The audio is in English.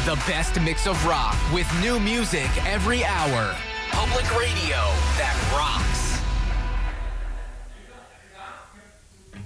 The best mix of rock with new music every hour. Public radio that rocks.